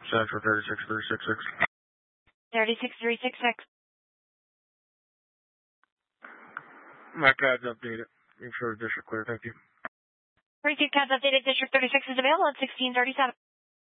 Central 36366. 36366. My CAD's updated. Make sure the district clear. Thank you. 32 CAD's updated. District 36 is available at 1637.